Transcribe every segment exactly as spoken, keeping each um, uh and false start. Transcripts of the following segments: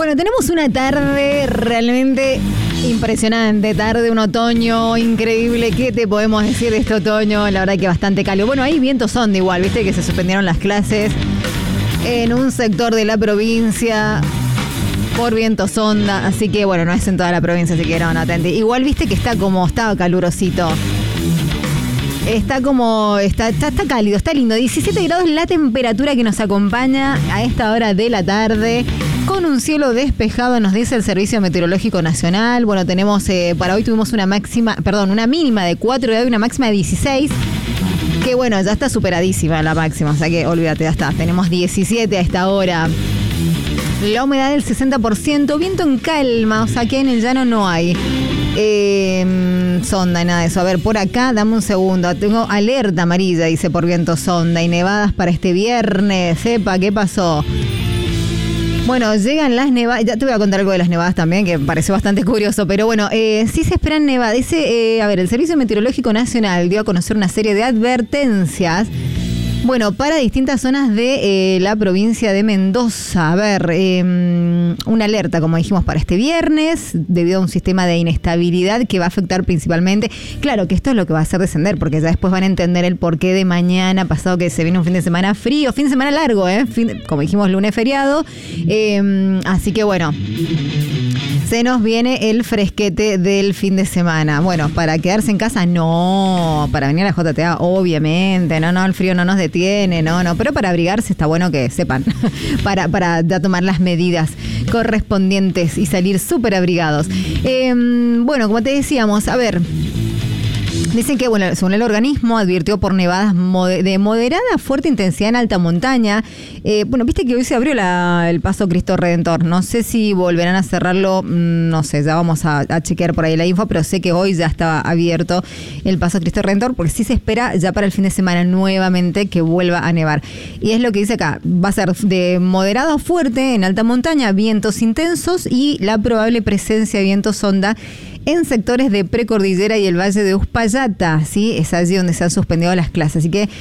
Bueno, tenemos una tarde realmente impresionante, tarde, un otoño increíble. ¿Qué te podemos decir de este otoño? La verdad que bastante cálido. Bueno, hay vientos sonda igual, viste que se suspendieron las clases en un sector de la provincia por viento sonda, así que bueno, no es en toda la provincia, así que no, no atente. Igual viste que está como, estaba calurosito. Está como, está, está, está cálido, está lindo. diecisiete grados la temperatura que nos acompaña a esta hora de la tarde. Con un cielo despejado, nos dice el Servicio Meteorológico Nacional. Bueno, tenemos, eh, para hoy tuvimos una máxima, perdón, una mínima de cuatro grados y una máxima de dieciséis. Que bueno, ya está superadísima la máxima, o sea que olvídate, ya está. Tenemos diecisiete a esta hora. La humedad del sesenta por ciento, viento en calma, o sea que en el llano no hay eh, sonda y nada de eso. A ver, por acá, dame un segundo. Tengo alerta amarilla, dice, por viento sonda y nevadas para este viernes. Sepa, ¿qué pasó? Bueno, llegan las nevadas, ya te voy a contar algo de las nevadas también, que me pareció bastante curioso, pero bueno, eh, sí se esperan nevadas. Dice, eh, a ver, el Servicio Meteorológico Nacional dio a conocer una serie de advertencias, bueno, para distintas zonas de eh, la provincia de Mendoza. A ver, eh, una alerta, como dijimos, para este viernes, debido a un sistema de inestabilidad que va a afectar principalmente. Claro que esto es lo que va a hacer descender, porque ya después van a entender el porqué de mañana pasado, que se viene un fin de semana frío, fin de semana largo, ¿eh? Fin, como dijimos, lunes feriado. Eh, así que bueno, se nos viene el fresquete del fin de semana. Bueno, para quedarse en casa, no. Para venir a la J T A, obviamente. No, no, el frío no nos detiene, no, no. Pero para abrigarse está bueno que sepan. para, para ya tomar las medidas correspondientes y salir súper abrigados. Eh, bueno, como te decíamos, a ver. Dicen que, bueno, según el organismo, advirtió por nevadas moder- de moderada a fuerte intensidad en alta montaña. Eh, bueno, viste que hoy se abrió la, el Paso Cristo Redentor. No sé si volverán a cerrarlo, no sé, ya vamos a, a chequear por ahí la info, pero sé que hoy ya estaba abierto el Paso Cristo Redentor, porque sí se espera ya para el fin de semana nuevamente que vuelva a nevar. Y es lo que dice acá, va a ser de moderado a fuerte en alta montaña, vientos intensos y la probable presencia de vientos sonda en sectores de precordillera y el Valle de Uspallata, ¿sí? Es allí donde se han suspendido las clases. Así que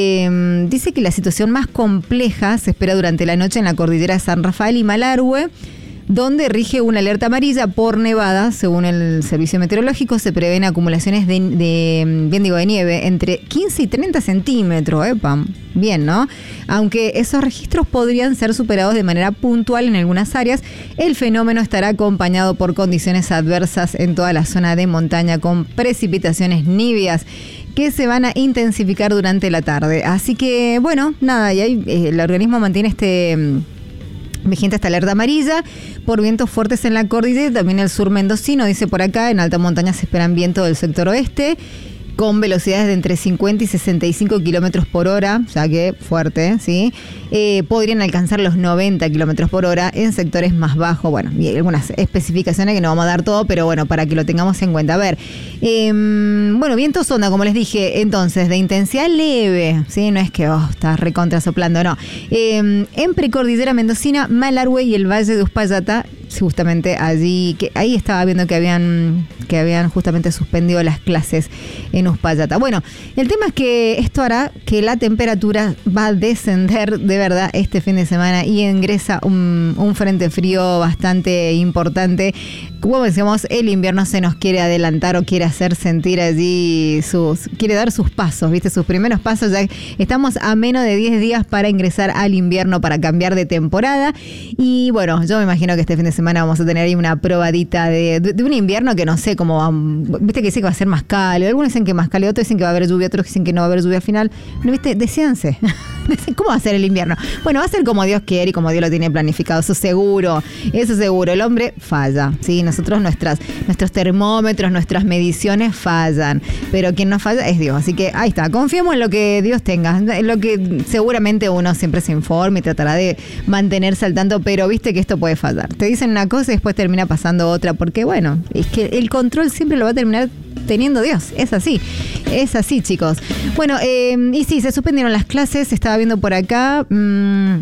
eh, dice que la situación más compleja se espera durante la noche en la cordillera de San Rafael y Malargüe, donde rige una alerta amarilla por nevada. Según el Servicio Meteorológico, se prevén acumulaciones de, de bien digo, de nieve entre quince y treinta centímetros. Epa, bien, ¿no? Aunque esos registros podrían ser superados de manera puntual en algunas áreas, el fenómeno estará acompañado por condiciones adversas en toda la zona de montaña, con precipitaciones niveas que se van a intensificar durante la tarde. Así que, bueno, nada, y ahí eh, el organismo mantiene este... vigente esta alerta amarilla por vientos fuertes en la cordillera, también el sur mendocino. Dice por acá, en alta montaña se esperan vientos del sector oeste con velocidades de entre cincuenta y sesenta y cinco kilómetros por hora, ya que fuerte, ¿sí? Eh, podrían alcanzar los noventa kilómetros por hora en sectores más bajos. Bueno, y hay algunas especificaciones que no vamos a dar todo, pero bueno, para que lo tengamos en cuenta. A ver, eh, bueno, viento sonda, como les dije, entonces, de intensidad leve, ¿sí? No es que, oh, está recontra soplando, no. Eh, en precordillera mendocina, Malargüe y el Valle de Uspallata, justamente allí, que ahí estaba viendo que habían que habían justamente suspendido las clases en Uspallata. Bueno, el tema es que esto hará que la temperatura va a descender de verdad este fin de semana y ingresa un, un frente frío bastante importante. Como decíamos, el invierno se nos quiere adelantar o quiere hacer sentir allí sus, quiere dar sus pasos, ¿viste? Sus primeros pasos. Ya estamos a menos de diez días para ingresar al invierno, para cambiar de temporada. Y bueno, yo me imagino que este fin de semana vamos a tener ahí una probadita de, de, de un invierno que no sé cómo va, viste que dice que va a ser más cálido. Algunos dicen que más cálido, otros dicen que va a haber lluvia, otros dicen que no va a haber lluvia al final. ¿No viste? Decíanse. ¿Cómo va a ser el invierno? Bueno, va a ser como Dios quiere y como Dios lo tiene planificado, eso seguro, eso seguro. El hombre falla, ¿sí? Nosotros, nuestras, nuestros termómetros, nuestras mediciones fallan, pero quien no falla es Dios. Así que ahí está, confiemos en lo que Dios tenga, en lo que seguramente uno siempre se informe y tratará de mantenerse al tanto, pero viste que esto puede fallar. Te dicen una cosa y después termina pasando otra, porque bueno, es que el control siempre lo va a terminar teniendo Dios, es así, es así, chicos. Bueno, eh, y sí, se suspendieron las clases, estaba viendo por acá, mmm,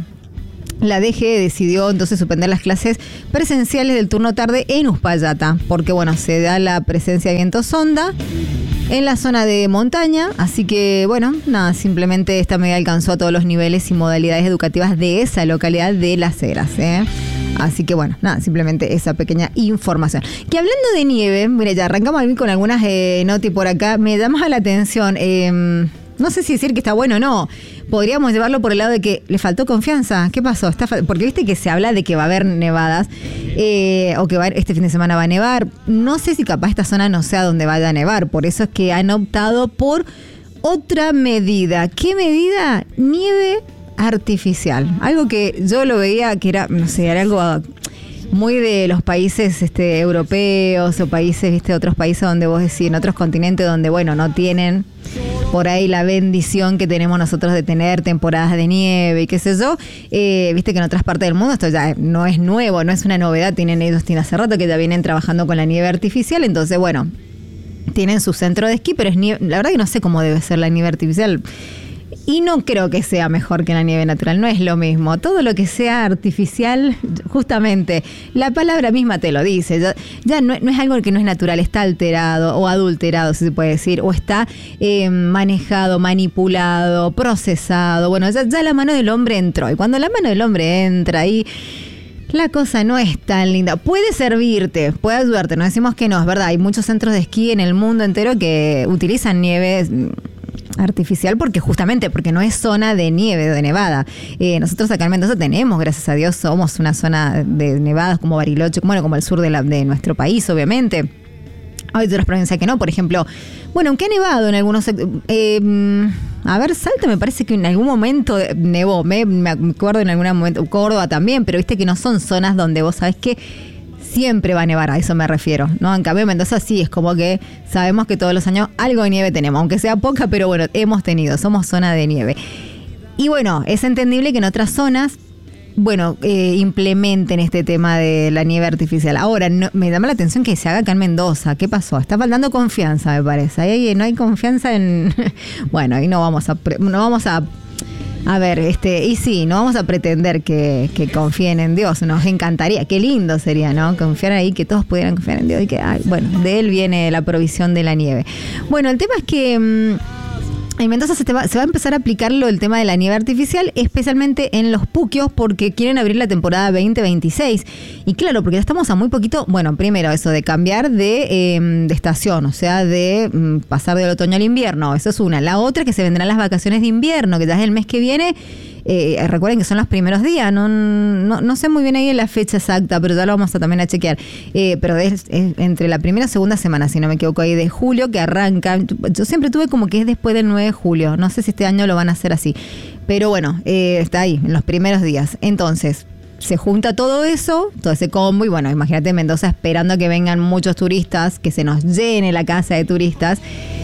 la D G decidió entonces suspender las clases presenciales del turno tarde en Uspallata, porque bueno, se da la presencia de viento sonda en la zona de montaña, así que bueno, nada, simplemente esta medida alcanzó a todos los niveles y modalidades educativas de esa localidad de Las Heras, ¿eh? Así que bueno, nada, simplemente esa pequeña información. Que hablando de nieve, mire, ya arrancamos ahí con algunas eh, notas por acá, me llama la atención, eh, no sé si decir que está bueno o no, podríamos llevarlo por el lado de que le faltó confianza. ¿Qué pasó? Está fa- porque viste que se habla de que va a haber nevadas, eh, o que va a, este fin de semana va a nevar. No sé si capaz esta zona no sea donde vaya a nevar, por eso es que han optado por otra medida. ¿Qué medida? Nieve artificial. Algo que yo lo veía que era, no sé, era algo muy de los países este, europeos o países, viste, otros países donde vos decís, en otros continentes donde, bueno, no tienen por ahí la bendición que tenemos nosotros de tener temporadas de nieve y qué sé yo. Eh, viste que en otras partes del mundo esto ya no es nuevo, no es una novedad. Tienen ellos, tienen hace rato que ya vienen trabajando con la nieve artificial. Entonces, bueno, tienen su centro de esquí, pero es nieve, la verdad que no sé cómo debe ser la nieve artificial. Y no creo que sea mejor que la nieve natural, no es lo mismo. Todo lo que sea artificial, justamente, la palabra misma te lo dice. Ya, ya no, no es algo que no es natural, está alterado o adulterado, si se puede decir, o está eh, manejado, manipulado, procesado. Bueno, ya, ya la mano del hombre entró. Y cuando la mano del hombre entra ahí, la cosa no es tan linda. Puede servirte, puede ayudarte, no decimos que no, es verdad. Hay muchos centros de esquí en el mundo entero que utilizan nieve artificial porque justamente porque no es zona de nieve, de nevada. Eh, nosotros acá en Mendoza tenemos, gracias a Dios, somos una zona de nevadas como Bariloche, bueno, como el sur de, la, de nuestro país, obviamente. Hay otras provincias que no, por ejemplo, bueno, aunque ha nevado en algunos eh, a ver, Salta me parece que en algún momento nevó, me, me acuerdo en algún momento, Córdoba también, pero viste que no son zonas donde vos sabés que siempre va a nevar, a eso me refiero, ¿no? En cambio, Mendoza sí, es como que sabemos que todos los años algo de nieve tenemos, aunque sea poca, pero bueno, hemos tenido, somos zona de nieve. Y bueno, es entendible que en otras zonas, bueno, eh, implementen este tema de la nieve artificial. Ahora, no, me llama la atención que se haga acá en Mendoza. ¿Qué pasó? Está faltando confianza, me parece. Ahí no hay confianza en... Bueno, ahí no vamos a... No vamos a A ver, este, y sí, no vamos a pretender que, que confíen en Dios, nos encantaría, qué lindo sería, ¿no? Confiar ahí, que todos pudieran confiar en Dios y que, ay, bueno, de Él viene la provisión de la nieve. Bueno, el tema es que mmm, en Mendoza se, te va, se va a empezar a aplicarlo el tema de la nieve artificial, especialmente en los puquios, porque quieren abrir la temporada veinte veintiséis. Y claro, porque ya estamos a muy poquito, bueno, primero eso de cambiar de, eh, de estación, o sea, de mm, pasar del otoño al invierno, eso es una. La otra, que se vendrán las vacaciones de invierno, que ya es el mes que viene. Eh, recuerden que son los primeros días, no, no, no sé muy bien ahí la fecha exacta, pero ya lo vamos a también a chequear. Eh, pero es, es entre la primera y segunda semana, si no me equivoco, ahí de julio, que arranca. Yo siempre tuve como que es después del nueve de julio, no sé si este año lo van a hacer así, pero bueno, eh, está ahí, en los primeros días. Entonces, se junta todo eso, todo ese combo, y bueno, imagínate Mendoza esperando a que vengan muchos turistas, que se nos llene la casa de turistas.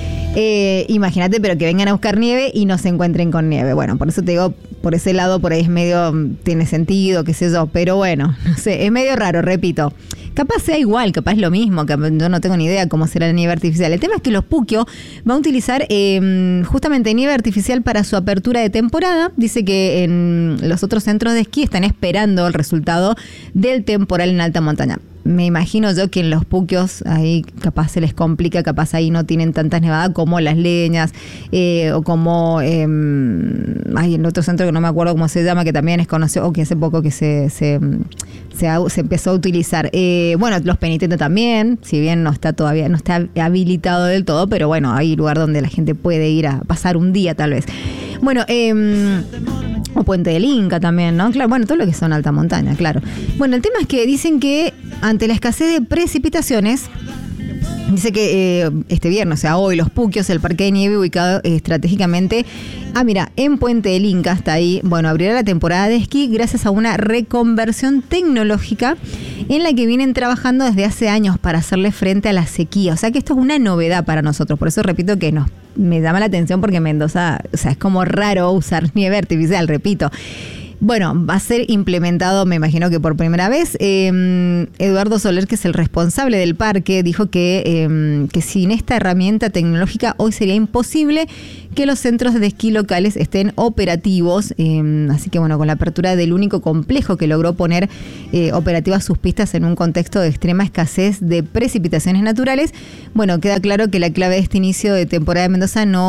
Eh, imagínate, pero que vengan a buscar nieve y no se encuentren con nieve. Bueno, por eso te digo, por ese lado, por ahí es medio, tiene sentido, qué sé yo, pero bueno, no sé, es medio raro, repito. Capaz sea igual, capaz es lo mismo, que yo no tengo ni idea cómo será la nieve artificial. El tema es que los Puquio va a utilizar eh, justamente nieve artificial para su apertura de temporada. Dice que en los otros centros de esquí están esperando el resultado del temporal en alta montaña. Me imagino yo que en los Puquios ahí capaz se les complica, capaz ahí no tienen tantas nevadas como Las Leñas, eh, o como eh, hay en otro centro que no me acuerdo cómo se llama, que también es conocido, o que hace poco que se, se, se, se empezó a utilizar. Eh, bueno, Los Penitentes también, si bien no está todavía, no está habilitado del todo, pero bueno, hay lugar donde la gente puede ir a pasar un día tal vez. Bueno, eh, o Puente del Inca también, ¿no? Claro, bueno, todo lo que son alta montaña, claro. Bueno, el tema es que dicen que ante la escasez de precipitaciones, dice que eh, este viernes, o sea, hoy, Los Puquios, el parque de nieve ubicado eh, estratégicamente, ah, mira, en Puente del Inca, hasta ahí, bueno, abrirá la temporada de esquí gracias a una reconversión tecnológica en la que vienen trabajando desde hace años para hacerle frente a la sequía. O sea que esto es una novedad para nosotros, por eso repito que nos, me llama la atención porque Mendoza, o sea, es como raro usar nieve artificial, repito. Bueno, va a ser implementado, me imagino que por primera vez. Eh, Eduardo Soler, que es el responsable del parque, dijo que, eh, que sin esta herramienta tecnológica hoy sería imposible que los centros de esquí locales estén operativos. Eh, así que bueno, con la apertura del único complejo que logró poner eh, operativas sus pistas en un contexto de extrema escasez de precipitaciones naturales, bueno, queda claro que la clave de este inicio de temporada de Mendoza no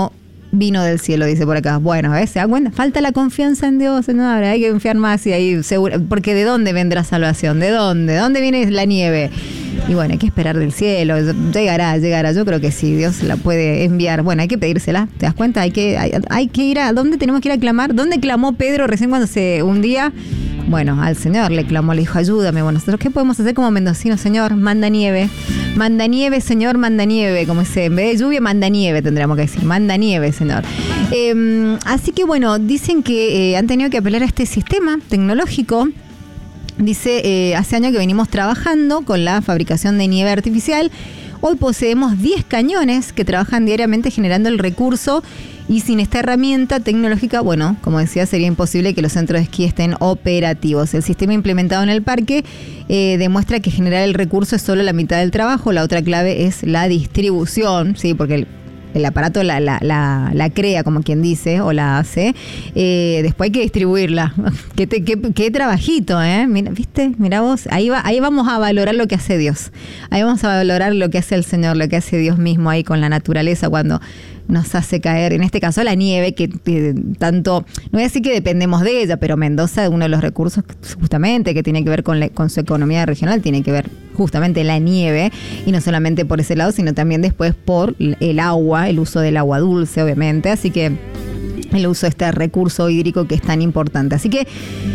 vino del cielo, dice por acá. Bueno, ¿ves? ¿Se dan cuenta? Falta la confianza en Dios, señor. Hay que confiar más y ahí seguro. Porque ¿de dónde vendrá salvación? ¿De dónde? ¿De dónde viene la nieve? Y bueno, hay que esperar del cielo. Llegará, llegará. Yo creo que sí, Dios la puede enviar. Bueno, hay que pedírsela. ¿Te das cuenta? Hay que, hay, hay que ir a... ¿Dónde tenemos que ir a clamar? ¿Dónde clamó Pedro recién cuando se hundía? Bueno, al Señor le clamó, le dijo, ayúdame. Bueno, nosotros, ¿qué podemos hacer como mendocinos? Señor, manda nieve. Manda nieve, Señor, manda nieve. Como dice, en vez de lluvia, manda nieve, tendríamos que decir. Manda nieve, Señor. Eh, así que, bueno, dicen que eh, han tenido que apelar a este sistema tecnológico. Dice, eh, hace años que venimos trabajando con la fabricación de nieve artificial. Hoy poseemos diez cañones que trabajan diariamente generando el recurso y sin esta herramienta tecnológica, bueno, como decía, sería imposible que los centros de esquí estén operativos. El sistema implementado en el parque eh, demuestra que generar el recurso es solo la mitad del trabajo, la otra clave es la distribución, sí, porque el El aparato la, la, la, la crea, como quien dice, o la hace. Eh, después hay que distribuirla. qué, te, qué, qué trabajito, ¿eh? Mira, ¿viste? Mira vos, ahí, va, ahí vamos a valorar lo que hace Dios. Ahí vamos a valorar lo que hace el Señor, lo que hace Dios mismo ahí con la naturaleza cuando nos hace caer, en este caso, la nieve, que eh, tanto, no voy a decir que dependemos de ella, pero Mendoza es uno de los recursos justamente que tiene que ver con, la, con su economía regional, tiene que ver justamente la nieve, y no solamente por ese lado, sino también después por el agua, el uso del agua dulce, obviamente, así que el uso de este recurso hídrico que es tan importante. Así que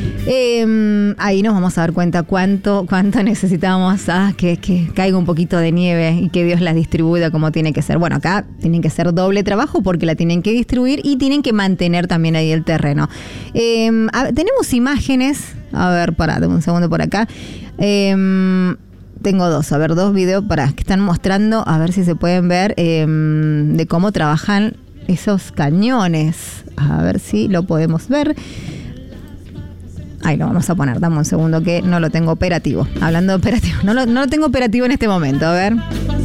eh, ahí nos vamos a dar cuenta cuánto, cuánto necesitamos ah, que, que caiga un poquito de nieve y que Dios las distribuya como tiene que ser. Bueno, acá tienen que ser doble trabajo porque la tienen que distribuir y tienen que mantener también ahí el terreno. Eh, a, tenemos imágenes, a ver, pará, dame un segundo por acá. Eh, Tengo dos, a ver, dos videos para que están mostrando, a ver si se pueden ver, eh, de cómo trabajan esos cañones. A ver si lo podemos ver. Ahí lo vamos a poner, dame un segundo que no lo tengo operativo. Hablando de operativo, no lo, no lo tengo operativo en este momento, a ver.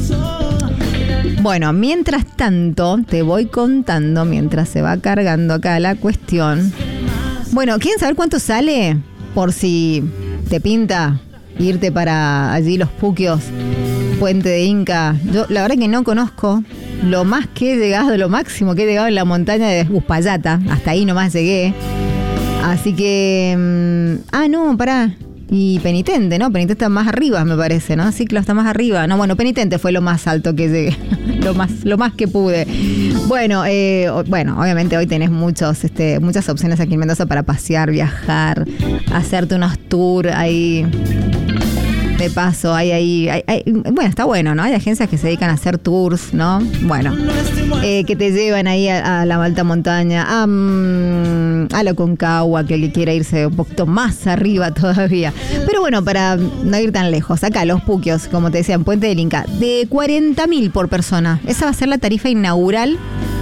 Bueno, mientras tanto, te voy contando, mientras se va cargando acá la cuestión. Bueno, ¿quieren saber cuánto sale? Por si te pinta irte para allí los Puquios, Puente de Inca. Yo la verdad que no conozco. Lo más que he llegado, lo máximo que he llegado en la montaña de Uspallata. Hasta ahí nomás llegué. Así que... Mmm, ah, no, pará. Y Penitente, ¿no? Penitente está más arriba, me parece, ¿no? Ciclo está más arriba. No, bueno, Penitente fue lo más alto que llegué. lo más lo más que pude. Bueno, eh, bueno, obviamente hoy tenés muchos, este, muchas opciones aquí en Mendoza para pasear, viajar, hacerte unos tours ahí... De paso, hay ahí, hay, hay, bueno, está bueno, ¿no? Hay agencias que se dedican a hacer tours, ¿no? Bueno, eh, que te llevan ahí a, a la alta montaña, a, a la Concagua, que el que quiera irse un poquito más arriba todavía. Pero bueno, para no ir tan lejos, acá los Puquios, como te decía, en Puente del Inca, de cuarenta mil por persona. Esa va a ser la tarifa inaugural,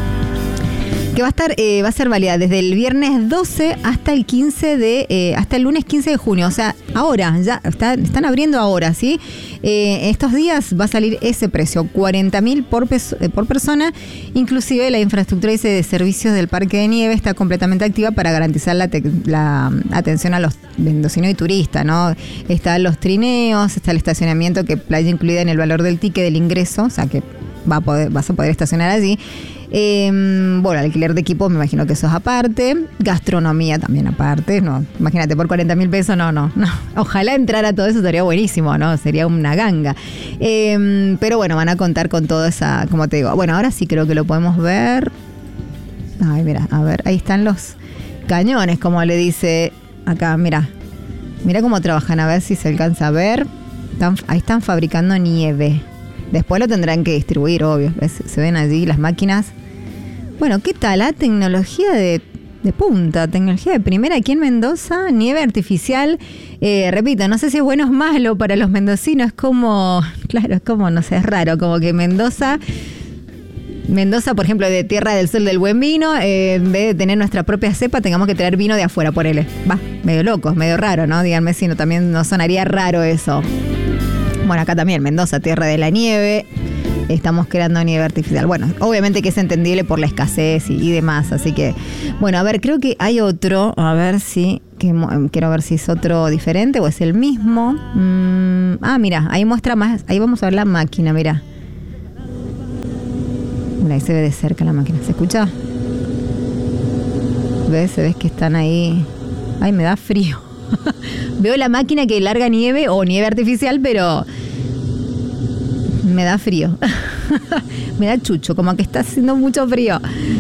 que va a estar, eh, va a ser válida desde el viernes doce hasta el quince de, eh, hasta el lunes quince de junio. O sea, ahora, ya está, están abriendo ahora, ¿sí? Eh, estos días va a salir ese precio, cuarenta mil por, eh, por persona. Inclusive la infraestructura dice, de servicios del Parque de Nieve está completamente activa para garantizar la, te- la atención a los mendocinos y turistas, ¿no? Están los trineos, está el estacionamiento, que playa incluida en el valor del ticket del ingreso, o sea que va a poder, vas a poder estacionar allí. Eh, bueno, alquiler de equipo, me imagino que eso es aparte. Gastronomía también aparte. No, imagínate, por cuarenta mil pesos, no, no, no. Ojalá entrara todo eso, sería buenísimo, ¿no? Sería una ganga. Eh, pero bueno, van a contar con toda esa, como te digo. Bueno, ahora sí creo que lo podemos ver. Ay, mira, a ver, ahí están los cañones, como le dice acá, mira. Mira cómo trabajan, a ver si se alcanza a ver. Están, ahí están fabricando nieve. Después lo tendrán que distribuir, obvio. ¿Ves? Se ven allí las máquinas. Bueno, ¿qué tal la tecnología de, de punta? Tecnología de primera aquí en Mendoza, nieve artificial. Eh, repito, no sé si es bueno o es malo para los mendocinos. Es como, claro, es como, no sé, es raro. Como que Mendoza, Mendoza, por ejemplo, de Tierra del Sol del Buen Vino, eh, en vez de tener nuestra propia cepa, tengamos que traer vino de afuera, por él. Va, medio loco, medio raro, ¿no? Díganme si no, también no sonaría raro eso. Bueno, acá también, Mendoza, tierra de la nieve. Estamos creando nieve artificial. Bueno, obviamente que es entendible por la escasez y, y demás. Así que, bueno, a ver, creo que hay otro. A ver si, que, quiero ver si es otro diferente o es el mismo. Mm, ah, mira, ahí muestra más. Ahí vamos a ver la máquina, mira. Mira, ahí se ve de cerca la máquina. ¿Se escucha? ¿Ves? ¿Ves que están ahí? Ay, me da frío. Veo la máquina que larga nieve o nieve artificial, pero me da frío. Me da chucho, como que está haciendo mucho frío.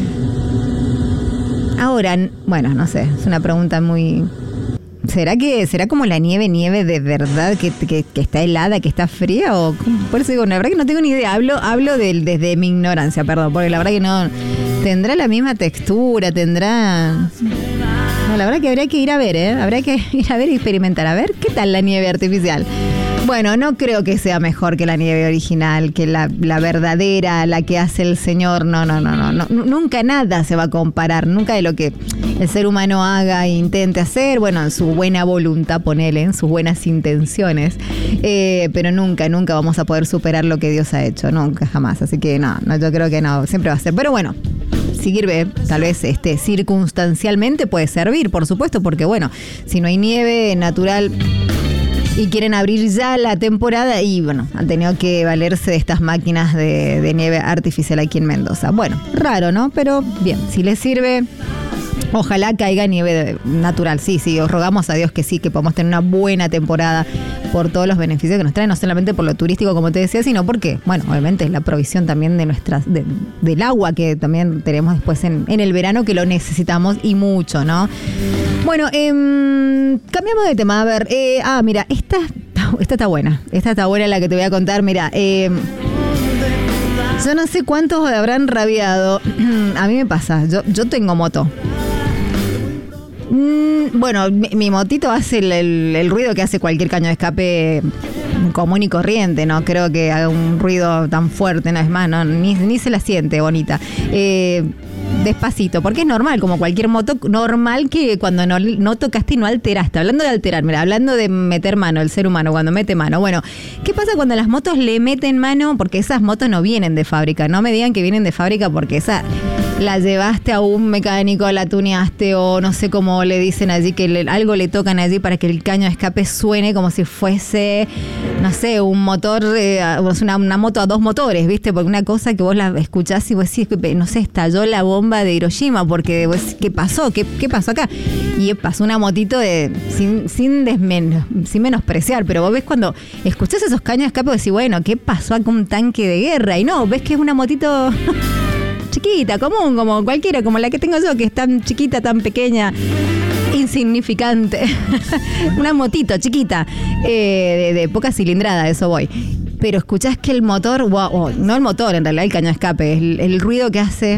Ahora, bueno, no sé, es una pregunta muy... ¿Será que será como la nieve, nieve de verdad, que, que, que está helada, que está fría? O por eso digo, la verdad que no tengo ni idea. Hablo, hablo del, desde mi ignorancia, perdón, porque la verdad que no... ¿Tendrá la misma textura? ¿Tendrá...? No, la verdad que habría que ir a ver, ¿eh? Habría que ir a ver y experimentar. A ver, ¿qué tal la nieve artificial? Bueno, no creo que sea mejor que la nieve original, que la, la verdadera, la que hace el Señor. No, no, no, no, no. Nunca nada se va a comparar. Nunca de lo que el ser humano haga e intente hacer. Bueno, en su buena voluntad, ponele, en sus buenas intenciones. Eh, pero nunca, nunca vamos a poder superar lo que Dios ha hecho. Nunca, jamás. Así que no, no, yo creo que no. Siempre va a ser. Pero bueno, sirve, tal vez este, circunstancialmente puede servir, por supuesto, porque bueno, si no hay nieve natural y quieren abrir ya la temporada, y bueno, han tenido que valerse de estas máquinas de, de nieve artificial aquí en Mendoza. Bueno, raro, ¿no? Pero bien, si les sirve, ojalá caiga nieve natural. Sí, sí, os rogamos a Dios que sí, que podamos tener una buena temporada por todos los beneficios que nos trae, no solamente por lo turístico, como te decía, sino porque, bueno, obviamente es la provisión también de nuestras, de, del agua que también tenemos después en, en el verano, que lo necesitamos y mucho, ¿no? Bueno, eh, cambiamos de tema. A ver, eh, ah, mira, esta, esta está buena. Esta está buena la que te voy a contar. Mira, eh, yo no sé cuántos habrán rabiado. A mí me pasa, yo, yo tengo moto. Mm, bueno, mi, mi motito hace el, el, el ruido que hace cualquier caño de escape común y corriente. No creo que haga un ruido tan fuerte, no es más, no, ni, ni se la siente bonita. Eh... Despacito, porque es normal, como cualquier moto, normal que cuando no, no tocaste y no alteraste. Hablando de alterar, mira, hablando de meter mano, el ser humano cuando mete mano. Bueno, ¿qué pasa cuando las motos le meten mano? Porque esas motos no vienen de fábrica. No me digan que vienen de fábrica porque esa la llevaste a un mecánico, la tuneaste o no sé cómo le dicen allí, que le, algo le tocan allí para que el caño de escape suene como si fuese, no sé, un motor, eh, una, una moto a dos motores, ¿viste? Porque una cosa que vos la escuchás y vos decís, no sé, estalló la bomba de Hiroshima, porque vos, ¿qué pasó? ¿Qué, qué pasó acá? Y pasó una motito de sin, sin, desmen, sin menospreciar, pero vos ves cuando escuchás esos caños de escape, vos decís, bueno, ¿qué pasó acá? Un tanque de guerra. Y no, ves que es una motito chiquita, común, como cualquiera, como la que tengo yo, que es tan chiquita, tan pequeña, insignificante. Una motito chiquita, eh, de, de poca cilindrada, eso voy. Pero escuchás que el motor, wow, wow, no el motor, en realidad el caño de escape, el, el ruido que hace,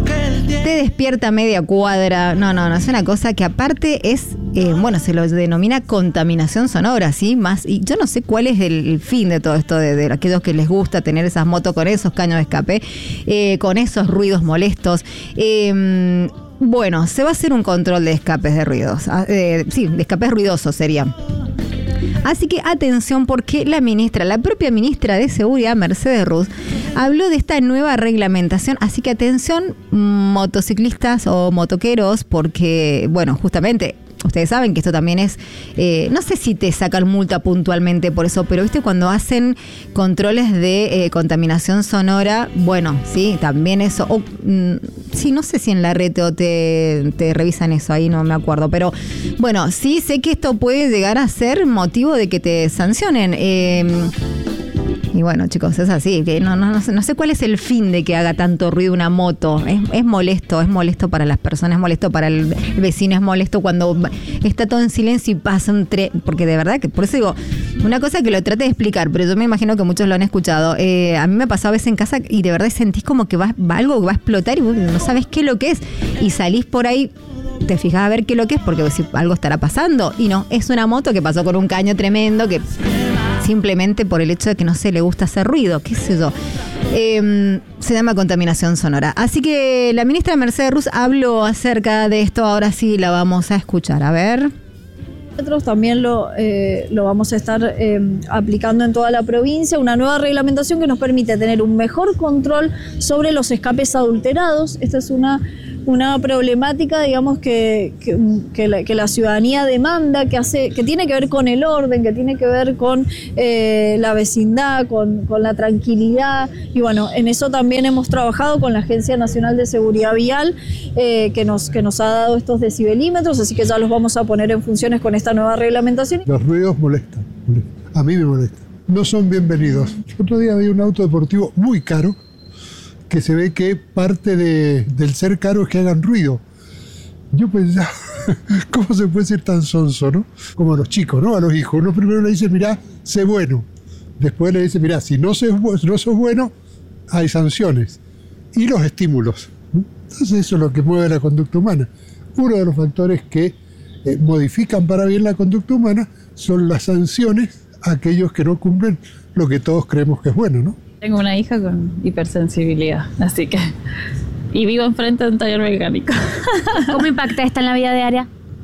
te despierta media cuadra. No, no, no, es una cosa que aparte es, eh, bueno, se lo denomina contaminación sonora, ¿sí? Más, y yo no sé cuál es el, el fin de todo esto, de, de aquellos que les gusta tener esas motos con esos caños de escape, eh, con esos ruidos molestos. Eh, bueno, se va a hacer un control de escapes de ruidos, eh, sí, de escapes ruidosos sería. Así que atención, porque la ministra, la propia ministra de Seguridad, Mercedes Ruz, habló de esta nueva reglamentación. Así que atención, motociclistas o motoqueros, porque, bueno, justamente ustedes saben que esto también es, eh, no sé si te sacan multa puntualmente por eso, pero viste cuando hacen controles de eh, contaminación sonora, bueno, sí, también eso, o, mm, sí, no sé si en la red o te, te revisan eso, ahí no me acuerdo, pero bueno, sí sé que esto puede llegar a ser motivo de que te sancionen. Eh, Y bueno, chicos, es así, que no, no, no, sé, no sé cuál es el fin de que haga tanto ruido una moto. Es, es molesto, es molesto para las personas, es molesto para el vecino, es molesto cuando está todo en silencio y pasa un tren. Porque de verdad que, por eso digo, una cosa que lo trate de explicar, pero yo me imagino que muchos lo han escuchado. Eh, a mí me ha pasado a veces en casa y de verdad sentís como que va, va algo que va a explotar y vos no sabés qué es lo que es. Y salís por ahí, te fijas a ver qué es lo que es, porque si algo estará pasando. Y no, es una moto que pasó con un caño tremendo que simplemente por el hecho de que no se le gusta hacer ruido, qué sé yo. Eh, se llama contaminación sonora. Así que la ministra Mercedes Ruz habló acerca de esto, ahora sí la vamos a escuchar, a ver. Nosotros también lo, eh, lo vamos a estar eh, aplicando en toda la provincia, una nueva reglamentación que nos permite tener un mejor control sobre los escapes adulterados. Esta es una una problemática, digamos, que, que, que, la, que la ciudadanía demanda, que hace, que tiene que ver con el orden, que tiene que ver con eh, la vecindad, con, con la tranquilidad. Y bueno, en eso también hemos trabajado con la Agencia Nacional de Seguridad Vial, eh, que, nos, que nos ha dado estos decibelímetros, así que ya los vamos a poner en funciones con esta nueva reglamentación. Los ruidos molestan, molestan. A mí me molestan. No son bienvenidos. El otro día vi un auto deportivo muy caro, que se ve que parte de, del ser caro es que hagan ruido. Yo pensaba, ¿cómo se puede ser tan sonso, no? Como a los chicos, ¿no? A los hijos. Uno primero le dice, mirá, sé bueno. Después le dice, mirá, si no, sos, no sos bueno, hay sanciones. Y los estímulos, ¿no? Entonces eso es lo que mueve la conducta humana. Uno de los factores que eh, modifican para bien la conducta humana son las sanciones a aquellos que no cumplen lo que todos creemos que es bueno, ¿no? Tengo una hija con hipersensibilidad, así que... Y vivo enfrente de un taller mecánico. ¿Cómo impacta esto en la vida diaria?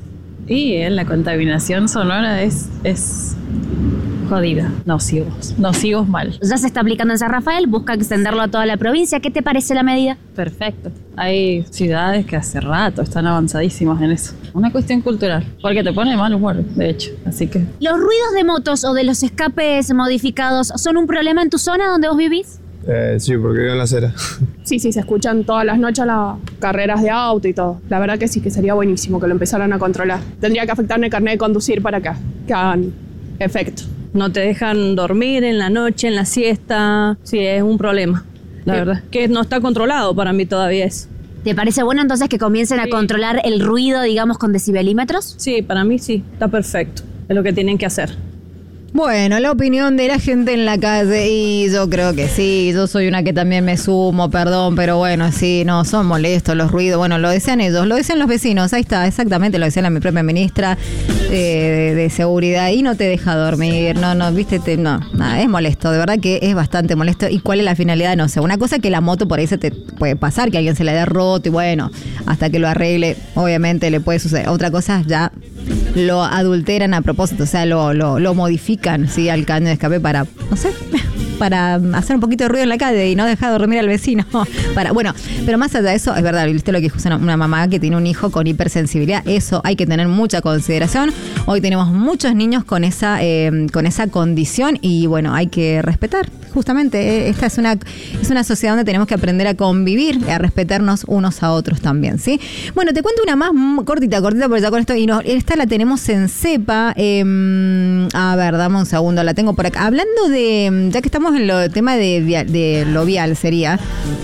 Y eh, la contaminación sonora es, es jodida. Nocivos, nocivos mal. Ya se está aplicando en San Rafael, busca extenderlo a toda la provincia. ¿Qué te parece la medida? Perfecto. Hay ciudades que hace rato están avanzadísimas en eso. Una cuestión cultural, porque te pone mal humor, de hecho. Así que... ¿Los ruidos de motos o de los escapes modificados son un problema en tu zona donde vos vivís? Eh, sí, porque vivo en la acera. Sí, sí, se escuchan todas las noches las carreras de auto y todo. La verdad que sí, que sería buenísimo que lo empezaran a controlar. Tendría que afectarme el carnet de conducir para que, que hagan efecto. No te dejan dormir en la noche, en la siesta. Sí, es un problema, la que, verdad. Que no está controlado para mí todavía eso. ¿Te parece bueno entonces que comiencen sí. a controlar el ruido, digamos, con decibelímetros? Sí, para mí sí, está perfecto. Es lo que tienen que hacer. Bueno, la opinión de la gente en la calle, y yo creo que sí, yo soy una que también me sumo, perdón, pero bueno, sí, no, son molestos los ruidos, bueno, lo decían ellos, lo decían los vecinos, ahí está, exactamente, lo decía la mi propia ministra eh, de, de Seguridad, y no te deja dormir, no, no, viste, te, no, nada, es molesto, de verdad que es bastante molesto, y cuál es la finalidad, no sé, una cosa que la moto por ahí se te puede pasar, que alguien se la haya roto, y bueno, hasta que lo arregle, obviamente le puede suceder, otra cosa ya lo adulteran a propósito, o sea, lo, lo, lo modifican, ¿sí? Al caño de escape para, no sé, para hacer un poquito de ruido en la calle y no dejar dormir al vecino. Para, bueno, pero más allá de eso, es verdad, viste lo que dijo una, una mamá que tiene un hijo con hipersensibilidad, eso hay que tener mucha consideración. Hoy tenemos muchos niños con esa, eh, con esa condición y bueno, hay que respetar. Justamente, eh, esta es una, es una sociedad donde tenemos que aprender a convivir, a respetarnos unos a otros también, ¿sí? Bueno, te cuento una más cortita, cortita, porque ya con esto, y no, esta la tenemos en Cepa. Eh, a ver, dame un segundo, la tengo por acá. Hablando de, ya que estamos en el tema de, de lo vial, sería...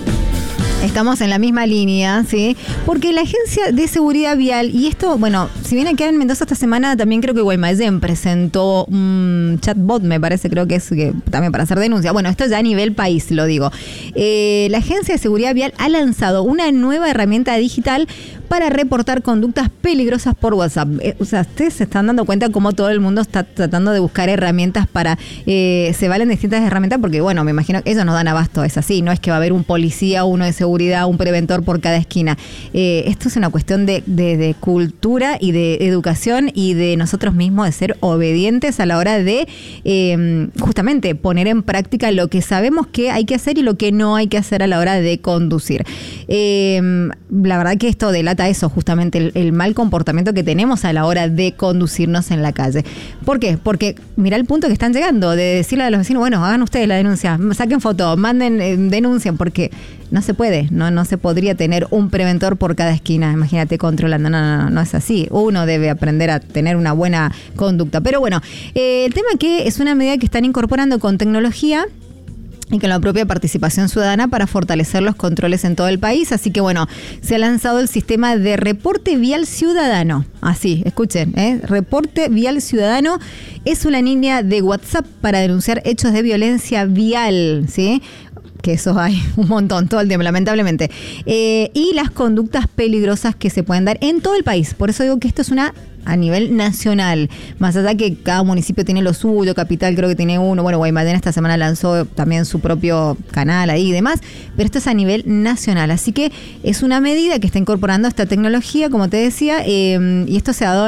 Estamos en la misma línea, ¿sí? Porque la Agencia de Seguridad Vial, y esto, bueno, si bien acá en Mendoza esta semana, también creo que Guaymallén presentó un chatbot, me parece, creo que es que, también para hacer denuncia. Bueno, esto ya a nivel país, lo digo. Eh, la Agencia de Seguridad Vial ha lanzado una nueva herramienta digital para reportar conductas peligrosas por WhatsApp. Eh, o sea, ustedes se están dando cuenta cómo todo el mundo está tratando de buscar herramientas para... Eh, se valen distintas herramientas porque, bueno, me imagino que ellos nos dan abasto, es así. No es que va a haber un policía, uno de seguridad, un preventor por cada esquina. Eh, esto es una cuestión de, de, de cultura y de educación y de nosotros mismos de ser obedientes a la hora de eh, justamente poner en práctica lo que sabemos que hay que hacer y lo que no hay que hacer a la hora de conducir. Eh, la verdad que esto delata eso, justamente el, el mal comportamiento que tenemos a la hora de conducirnos en la calle. ¿Por qué? Porque mira el punto que están llegando, de decirle a los vecinos, bueno, hagan ustedes la denuncia, saquen foto, manden, eh, denuncien, porque no se puede, no, no se podría tener un preventor por cada esquina, imagínate controlando, no, no, no, no es así, uno debe aprender a tener una buena conducta. Pero bueno, eh, el tema que es una medida que están incorporando con tecnología y con la propia participación ciudadana para fortalecer los controles en todo el país. Así que bueno, se ha lanzado el sistema de reporte vial ciudadano. Así, escuchen, ¿eh? Reporte vial ciudadano es una línea de WhatsApp para denunciar hechos de violencia vial, ¿sí? Que eso hay un montón todo el tiempo, lamentablemente. Eh, y las conductas peligrosas que se pueden dar en todo el país. Por eso digo que esto es una a nivel nacional, más allá que cada municipio tiene lo suyo, Capital creo que tiene uno, bueno, Guaymallén esta semana lanzó también su propio canal ahí y demás, pero esto es a nivel nacional, así que es una medida que está incorporando esta tecnología, como te decía, eh, y esto se ha dado en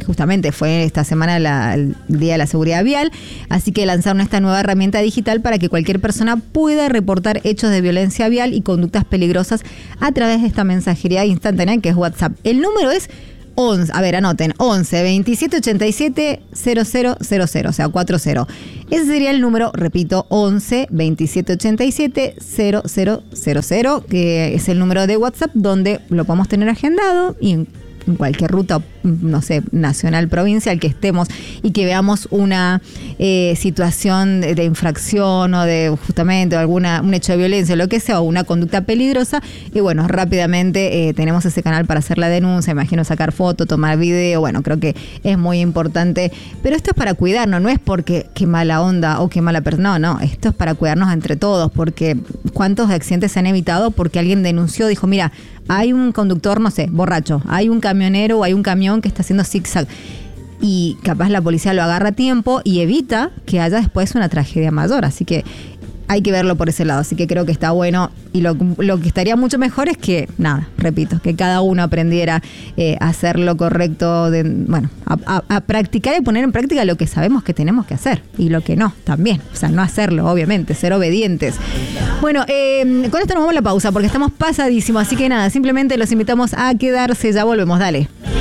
justamente fue esta semana la, el Día de la Seguridad Vial, así que lanzaron esta nueva herramienta digital para que cualquier persona pueda reportar hechos de violencia vial y conductas peligrosas a través de esta mensajería instantánea que es WhatsApp. El número es once, a ver, anoten, once veintisiete ochenta y siete cero cero cero cero, o sea, cuatro cero. Ese sería el número, repito, once veintisiete ochenta y siete cero cero cero cero, que es el número de WhatsApp donde lo podemos tener agendado y en en cualquier ruta, no sé, nacional, provincial, que estemos y que veamos una eh, situación de, de infracción o de justamente alguna un hecho de violencia, lo que sea, o una conducta peligrosa, y bueno, rápidamente eh, tenemos ese canal para hacer la denuncia, imagino sacar foto, tomar video, bueno, creo que es muy importante, pero esto es para cuidarnos, no es porque qué mala onda o qué mala persona, no, no, esto es para cuidarnos entre todos, porque cuántos accidentes se han evitado porque alguien denunció, dijo, mira, hay un conductor, no sé, borracho, hay un camionero o hay un camión que está haciendo zigzag y capaz la policía lo agarra a tiempo y evita que haya después una tragedia mayor, así que hay que verlo por ese lado, así que creo que está bueno y lo, lo que estaría mucho mejor es que, nada, repito, que cada uno aprendiera eh, a hacer lo correcto, de, bueno, a, a, a practicar y poner en práctica lo que sabemos que tenemos que hacer y lo que no, también, o sea, no hacerlo, obviamente, ser obedientes. Bueno, eh, con esto nos vamos a la pausa porque estamos pasadísimos, así que nada, simplemente los invitamos a quedarse, ya volvemos, dale.